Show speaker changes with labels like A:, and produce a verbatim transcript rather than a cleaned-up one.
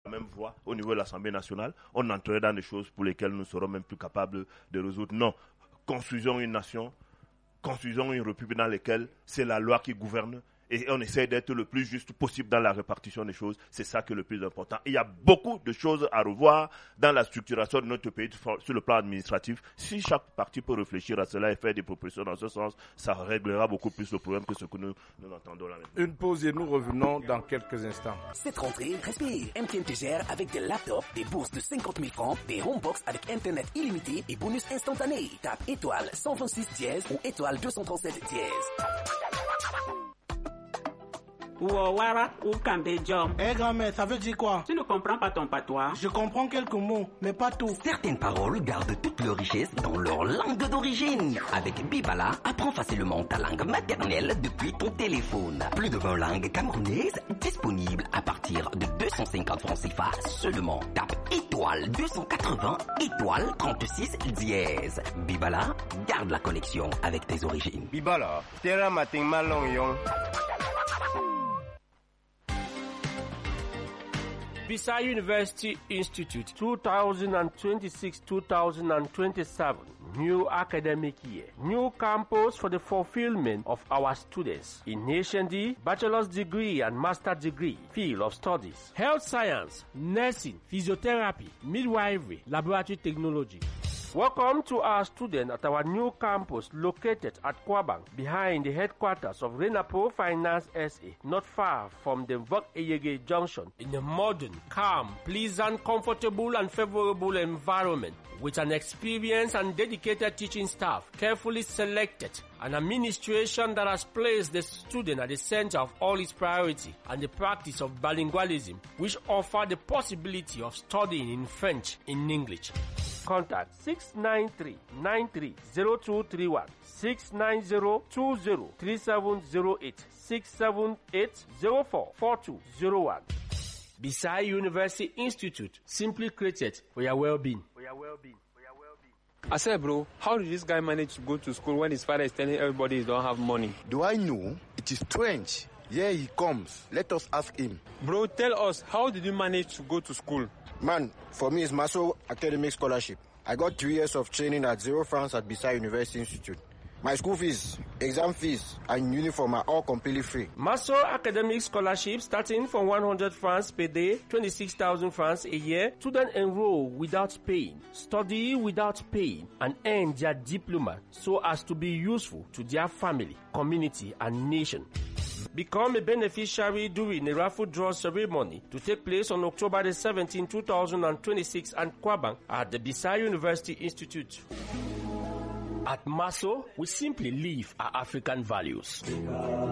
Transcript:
A: même voie au niveau de l'Assemblée nationale, on entrerait dans des choses pour lesquelles nous ne serons même plus capables de résoudre. Non, construisons une nation, construisons une république dans laquelle c'est la loi qui gouverne et on essaie d'être le plus juste possible dans la répartition des choses. C'est ça qui est le plus important. Il y a beaucoup de choses à revoir dans la structuration de notre pays sur le plan administratif. Si chaque parti peut réfléchir à cela et faire des propositions dans ce sens, ça réglera beaucoup plus le problème que ce que nous, nous entendons là maintenant.
B: Une pause et nous revenons dans quelques instants.
C: Cette rentrée, respire. M T N te gère avec des laptops, des bourses de cinquante mille francs, des homebox avec internet illimité et bonus instantané. Tape étoile cent vingt-six dièse ou étoile deux cent trente-sept dièse.
D: Ouawara ou Kambedjom.
E: Eh grand-mère, ça veut dire quoi?
D: Tu ne comprends pas ton patois?
E: Je comprends quelques mots, mais pas tout.
C: Certaines paroles gardent toute leur richesse dans leur langue d'origine. Avec Bibala, apprends facilement ta langue maternelle depuis ton téléphone. Plus de vingt langues camerounaises disponibles à partir de deux cent cinquante francs C F A seulement. Tape étoile deux cent quatre-vingts, étoile trente-six dièse. Bibala, garde la connexion avec tes origines.
F: Bibala, terra mating malong yong.
G: Bisai University Institute twenty twenty-six to twenty twenty-seven. New academic year. New campus for the fulfillment of our students in H N D, bachelor's degree and master's degree, field of studies, health science, nursing, physiotherapy, midwifery, laboratory technology. Welcome to our students at our new campus located at Kwabang, behind the headquarters of Renapo Finance S A, not far from the Vok-Eyege Junction, in a modern, calm, pleasant, comfortable and favorable environment with an experienced and dedicated teaching staff, carefully selected, an administration that has placed the student at the center of all its priority, and the practice of bilingualism, which offer the possibility of studying in French in English. Contact six nine three, nine three zero two three one, six nine zero, two zero three seven zero eight, six seven eight zero four, four two zero one. Bisai University Institute, simply created for your well-being. For your well-being. For your well-being.
H: I said, bro, how did this guy manage to go to school when his father is telling everybody he don't have money?
I: Do I know? It is strange. Here he comes. Let us ask him.
H: Bro, tell us, how did you manage to go to school?
I: Man, for me, it's Maso Academic Scholarship. I got three years of training at zero francs at Bisai University Institute. My school fees, exam fees, and uniform are all completely free.
G: Maso Academic Scholarship starting from one hundred francs per day, twenty-six thousand francs a year. Students enroll without paying, study without paying, and earn their diploma so as to be useful to their family, community, and nation. Become a beneficiary during a raffle draw ceremony to take place on October the seventeenth, two thousand twenty-six at Kwabang at the Bisai University Institute. At Maso, we simply live our African values.